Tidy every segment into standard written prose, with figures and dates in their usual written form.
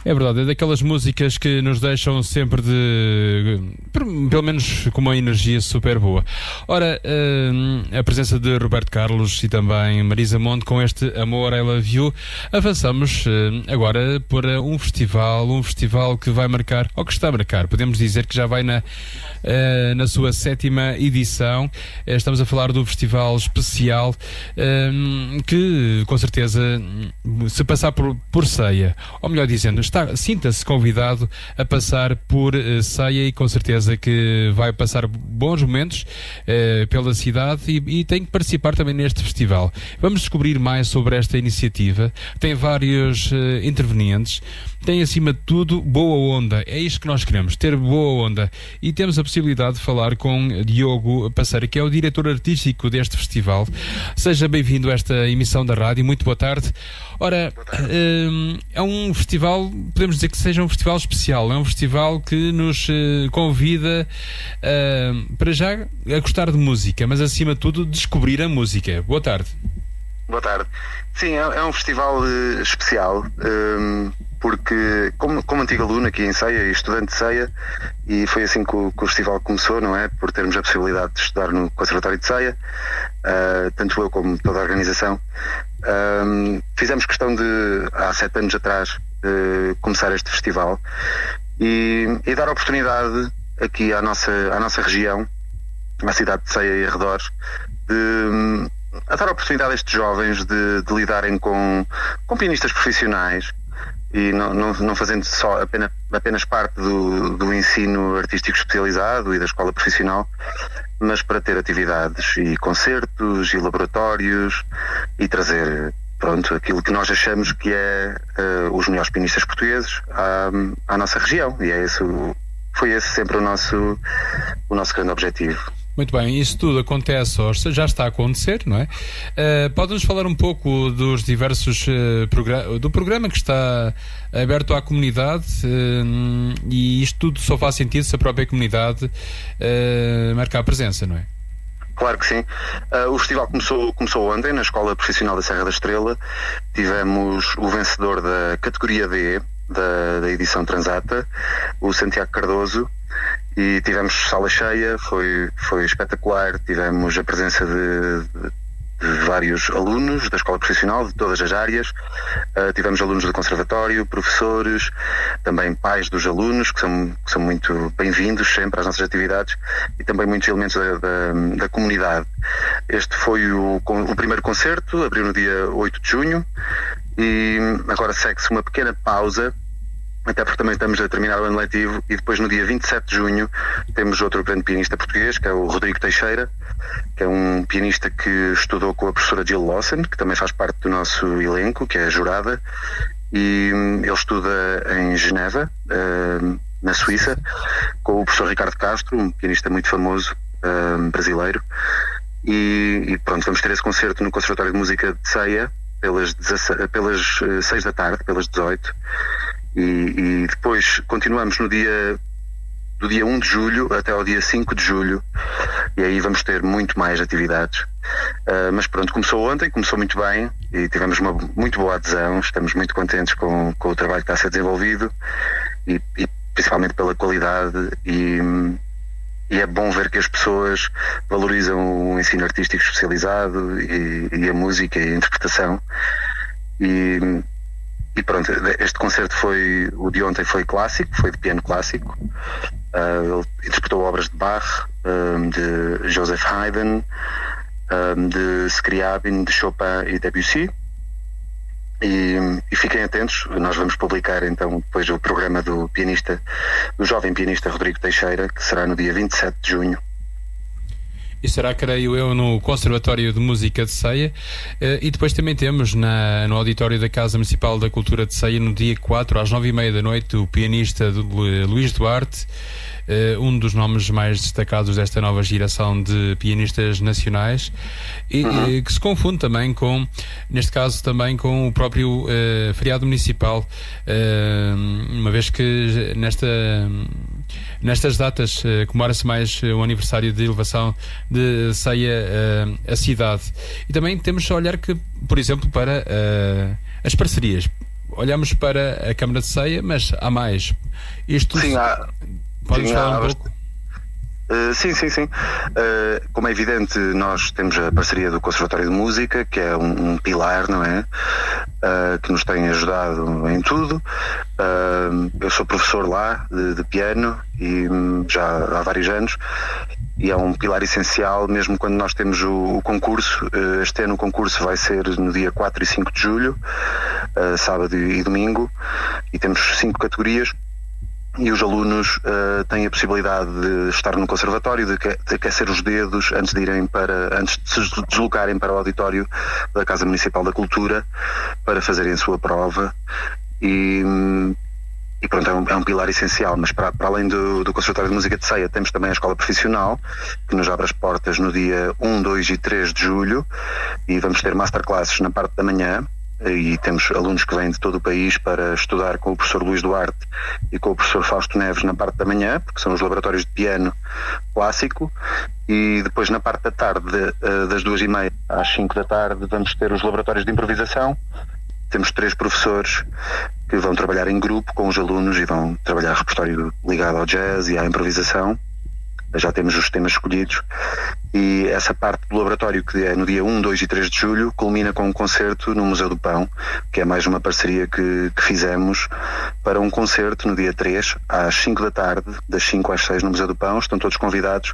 É verdade, é daquelas músicas que nos deixam sempre pelo menos com uma energia super boa. Ora, a presença de Roberto Carlos e também Marisa Monte com este Amor, I Love You. Avançamos agora para um festival que vai marcar, ou que está a marcar, podemos dizer que já vai na sua 7ª edição. Estamos a falar do Festival Especial, que com certeza, se passar por Ceia, ou melhor dizendo, sinta-se convidado a passar por Ceia, e com certeza que vai passar bons momentos pela cidade e tem que participar também neste festival. Vamos descobrir mais sobre esta iniciativa. Tem vários intervenientes, tem acima de tudo boa onda. É isto que nós queremos, ter boa onda, e temos a possibilidade de falar com Diogo Passeira, que é o diretor artístico deste festival. Seja bem-vindo a esta emissão da rádio, muito boa tarde. Ora, é um festival, podemos dizer que seja um festival especial, é um festival que nos convida para já a gostar de música, mas acima de tudo descobrir a música. Boa tarde. Boa tarde. Sim, é um festival especial, porque como antigo aluno aqui em Ceia e estudante de Ceia, e foi assim que o festival começou, não é? Por termos a possibilidade de estudar no Conservatório de Ceia, tanto eu como toda a organização. Fizemos questão de, há 7 anos atrás, começar este festival e dar oportunidade aqui à nossa região, à cidade de Ceia e arredores, a dar oportunidade a estes jovens de lidarem com pianistas profissionais e não fazendo só apenas parte do ensino artístico especializado e da escola profissional, mas para ter atividades e concertos e laboratórios e trazer, pronto, aquilo que nós achamos que é os melhores pianistas portugueses à nossa região, e foi esse sempre o nosso grande objetivo. Muito bem, isso tudo acontece, ou já está a acontecer, não é? Pode-nos falar um pouco dos diversos do programa que está aberto à comunidade, e isto tudo só faz sentido se a própria comunidade marcar a presença, não é? Claro que sim. O festival começou ontem na Escola Profissional da Serra da Estrela. Tivemos o vencedor da categoria D da edição Transata, o Santiago Cardoso, e tivemos sala cheia, foi espetacular. Tivemos a presença de vários alunos da escola profissional de todas as áreas. Tivemos alunos do conservatório, professores, também pais dos alunos, que são muito bem-vindos sempre às nossas atividades, e também muitos elementos da comunidade. Este foi o primeiro concerto, abriu no dia 8 de junho, e agora segue-se uma pequena pausa, até porque também estamos a terminar o ano letivo, e depois no dia 27 de junho temos outro grande pianista português, que é o Rodrigo Teixeira, que é um pianista que estudou com a professora Jill Lawson, que também faz parte do nosso elenco, que é a jurada, e ele estuda em Geneva, na Suíça, com o professor Ricardo Castro, um pianista muito famoso, brasileiro, e pronto, vamos ter esse concerto no Conservatório de Música de Ceia, pelas 6 da tarde, pelas 18, e depois continuamos do dia 1 de julho até ao dia 5 de julho, e aí vamos ter muito mais atividades. Mas pronto, começou ontem, começou muito bem, e tivemos uma muito boa adesão. Estamos muito contentes com o trabalho que está a ser desenvolvido, e principalmente pela qualidade, e é bom ver que as pessoas valorizam o ensino artístico especializado e a música e a interpretação. E pronto, este concerto o de ontem foi clássico, foi de piano clássico. Ele interpretou obras de Bach, de Joseph Haydn, de Scriabin, de Chopin e Debussy. E fiquem atentos, nós vamos publicar então depois o programa do jovem pianista Rodrigo Teixeira, que será no dia 27 de junho. E será, creio eu, no Conservatório de Música de Ceia, e depois também temos no auditório da Casa Municipal da Cultura de Ceia, no dia 4, às 9h30 da noite, o pianista Luís Duarte, um dos nomes mais destacados desta nova geração de pianistas nacionais, e que se confunde também neste caso também com o próprio feriado municipal, uma vez que nestas datas comemora-se mais o aniversário de elevação de Ceia a cidade. E também temos a olhar que, por exemplo, para as parcerias. olhamos para a Câmara de Ceia, mas há mais. Isto sim, pode-nos falar um pouco? Sim. Como é evidente, nós temos a parceria do Conservatório de Música, que é um pilar, não é? Que nos tem ajudado em tudo. Eu sou professor lá de piano e já há vários anos, e é um pilar essencial mesmo quando nós temos o concurso. Este ano o concurso vai ser no dia 4 e 5 de julho, sábado e domingo, e temos 5 categorias. E os alunos têm a possibilidade de estar no conservatório, de aquecer os dedos antes de se deslocarem para o auditório da Casa Municipal da Cultura para fazerem a sua prova. E pronto, é um pilar essencial. Mas para além do Conservatório de Música de Ceia, temos também a Escola Profissional, que nos abre as portas no dia 1, 2 e 3 de julho, e vamos ter masterclasses na parte da manhã. E temos alunos que vêm de todo o país para estudar com o professor Luís Duarte e com o professor Fausto Neves na parte da manhã, porque são os laboratórios de piano clássico. E depois, na parte da tarde, das 2h30 às 5 da tarde, vamos ter os laboratórios de improvisação. Temos 3 professores que vão trabalhar em grupo com os alunos e vão trabalhar repertório ligado ao jazz e à improvisação. Já temos os temas escolhidos, e essa parte do laboratório, que é no dia 1, 2 e 3 de julho, culmina com um concerto no Museu do Pão, que é mais uma parceria que fizemos para um concerto no dia 3, às 5 da tarde, das 5 às 6 no Museu do Pão. Estão todos convidados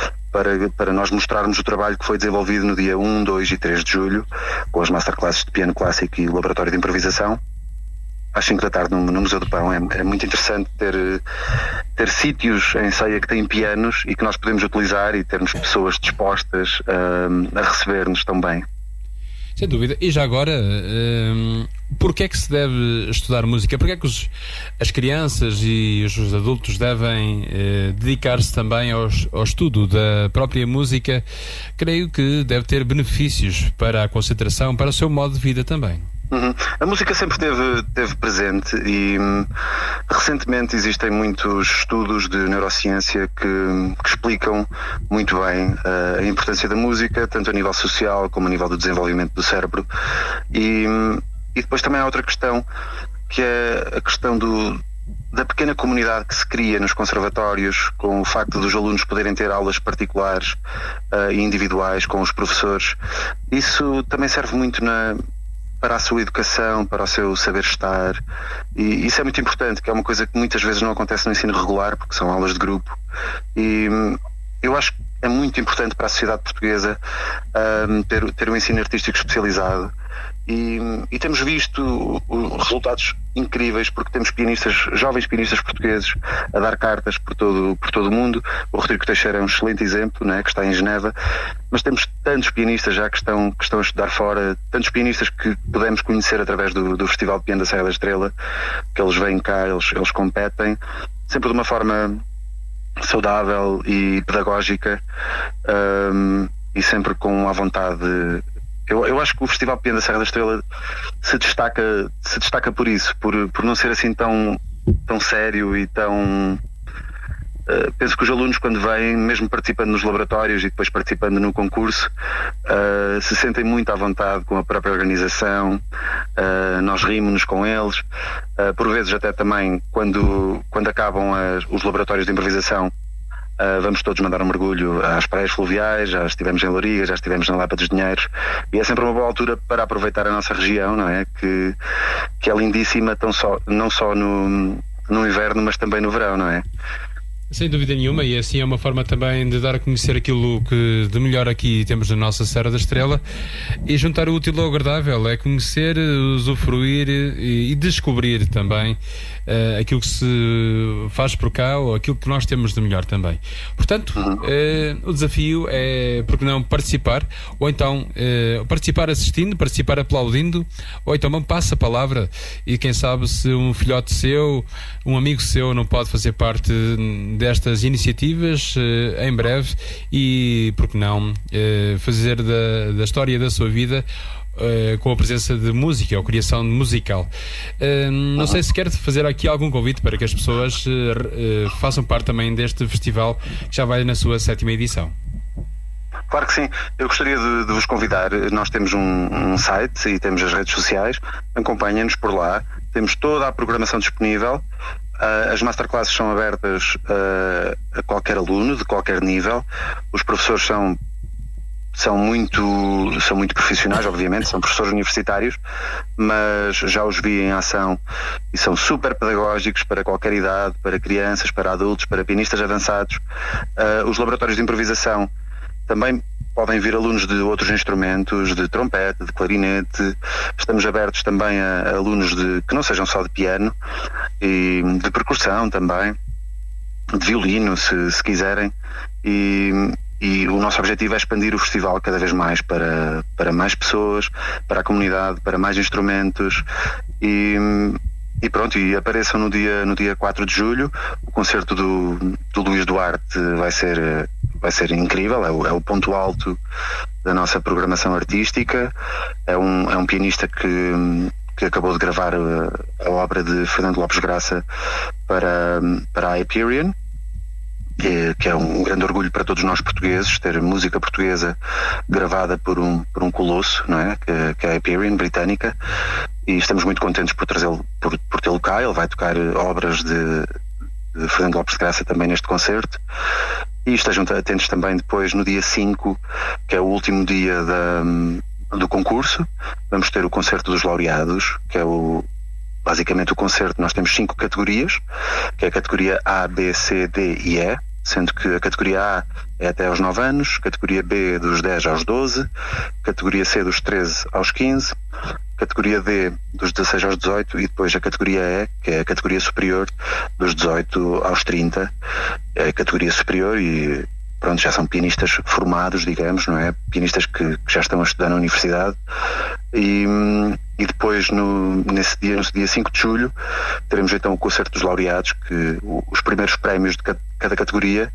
para nós mostrarmos o trabalho que foi desenvolvido no dia 1, 2 e 3 de julho, com as masterclasses de piano clássico e laboratório de improvisação. Às 5 da tarde no Museu do Pão. É muito interessante ter sítios em Ceia que têm pianos e que nós podemos utilizar, e termos pessoas dispostas a receber-nos também. Sem dúvida. E já agora, porquê é que se deve estudar música? Porquê é que as crianças e os adultos devem dedicar-se também ao estudo da própria música? Creio que deve ter benefícios para a concentração, para o seu modo de vida também. A música sempre esteve presente, e recentemente existem muitos estudos de neurociência que explicam muito bem a importância da música, tanto a nível social como a nível do desenvolvimento do cérebro. E depois também há outra questão, que é a questão da pequena comunidade que se cria nos conservatórios, com o facto dos alunos poderem ter aulas particulares e individuais com os professores. Isso também serve muito para a sua educação, para o seu saber estar, e isso é muito importante, que é uma coisa que muitas vezes não acontece no ensino regular, porque são aulas de grupo. E eu acho que é muito importante para a sociedade portuguesa ter um ensino artístico especializado, e temos visto resultados incríveis, porque temos jovens pianistas portugueses a dar cartas por todo o mundo. O Rodrigo Teixeira é um excelente exemplo, né, que está em Geneva, mas temos tantos pianistas já que estão a estudar fora, tantos pianistas que podemos conhecer através do Festival de Piano da Serra da Estrela, que eles vêm cá, eles competem, sempre de uma forma saudável e pedagógica, e sempre com a vontade. Eu acho que o Festival de Piano da Serra da Estrela se destaca por isso, por não ser assim tão sério e tão... penso que os alunos, quando vêm, mesmo participando nos laboratórios e depois participando no concurso, se sentem muito à vontade com a própria organização. Nós rimos-nos com eles, por vezes até também quando acabam os laboratórios de improvisação, vamos todos mandar um mergulho às praias fluviais. Já estivemos em Loriga, já estivemos na Lapa dos Dinheiros, e é sempre uma boa altura para aproveitar a nossa região, não é? Que é lindíssima, não só no inverno, mas também no verão, não é? Sem dúvida nenhuma, e assim é uma forma também de dar a conhecer aquilo que de melhor aqui temos na nossa Serra da Estrela, e juntar o útil ao agradável, é conhecer, usufruir e descobrir também aquilo que se faz por cá, ou aquilo que nós temos de melhor também. Portanto, o desafio é, porque não, participar, ou então participar assistindo, participar aplaudindo, ou então passa a palavra, e quem sabe se um filhote seu, um amigo seu não pode fazer parte destas iniciativas em breve, e porque não fazer da história da sua vida com a presença de música ou criação musical. Não sei se quer fazer aqui algum convite para que as pessoas façam parte também deste festival, que já vai na sua 7ª edição. Claro que sim. Eu gostaria de vos convidar. Nós temos um site e temos as redes sociais. Acompanhem-nos por lá. Temos toda a programação disponível. As masterclasses são abertas a qualquer aluno, de qualquer nível. Os professores são muito profissionais, obviamente, são professores universitários, mas já os vi em ação e são super pedagógicos para qualquer idade, para crianças, para adultos, para pianistas avançados. Os laboratórios de improvisação também podem vir alunos de outros instrumentos, de trompete, de clarinete. Estamos abertos também a alunos que não sejam só de piano, e de percussão também, de violino, se quiserem. E o nosso objetivo é expandir o festival cada vez mais para mais pessoas, para a comunidade, para mais instrumentos. E pronto, e apareçam no dia 4 de julho. O concerto do Luís Duarte vai ser incrível, é o ponto alto da nossa programação artística. É um pianista que acabou de gravar a obra de Fernando Lopes Graça para a Hyperion, que é um grande orgulho para todos nós portugueses, ter música portuguesa gravada por um colosso, não é? Que é a Hyperion, britânica, e estamos muito contentes por trazê-lo, por tê-lo cá. Ele vai tocar obras de Fernando Lopes de Graça também neste concerto. E estejam atentos também depois no dia 5, que é o último dia do concurso. Vamos ter o concerto dos laureados, que é basicamente o concerto. Nós temos 5 categorias, que é a categoria A, B, C, D e E, sendo que a categoria A é até aos 9 anos, categoria B dos 10 aos 12, categoria C dos 13 aos 15, categoria D dos 16 aos 18 e depois a categoria E, que é a categoria superior, dos 18 aos 30. É a categoria superior e pronto, já são pianistas formados, digamos, não é? Pianistas que já estão a estudar na universidade. E depois nesse dia 5 de julho, teremos então o concerto dos laureados, que os primeiros prémios de cada categoria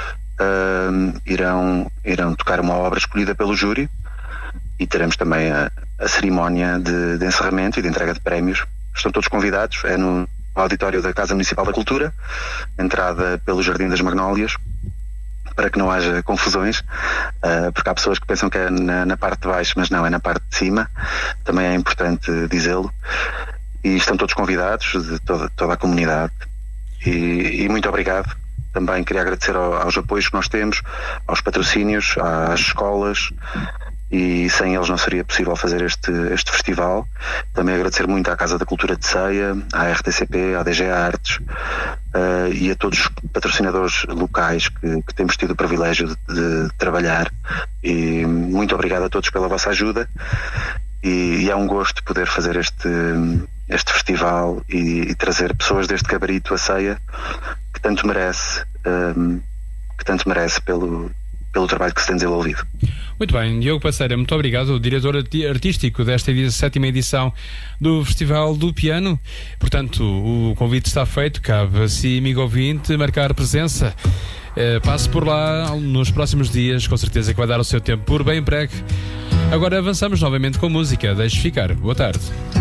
irão tocar uma obra escolhida pelo júri, e teremos também a cerimónia de encerramento e de entrega de prémios. Estão todos convidados, é no auditório da Casa Municipal da Cultura, entrada pelo Jardim das Magnólias, para que não haja confusões, porque há pessoas que pensam que é na parte de baixo, mas não, é na parte de cima. Também é importante dizê-lo. E estão todos convidados, de toda a comunidade. E muito obrigado. Também queria agradecer aos apoios que nós temos, aos patrocínios, às escolas, e sem eles não seria possível fazer este festival. Também agradecer muito à Casa da Cultura de Ceia, à RTCP, à DG Artes, e a todos os patrocinadores locais que temos tido o privilégio de trabalhar. E muito obrigado a todos pela vossa ajuda, e é um gosto poder fazer este festival e trazer pessoas deste gabarito a Ceia, que tanto merece pelo trabalho que se tem desenvolvido. Muito bem, Diogo Passeira, muito obrigado, o diretor artístico desta 7ª edição do Festival do Piano. Portanto, o convite está feito, cabe a si, amigo ouvinte, marcar presença. Passe por lá nos próximos dias, com certeza que vai dar o seu tempo por bem empregue. Agora avançamos novamente com música. Deixe ficar. Boa tarde.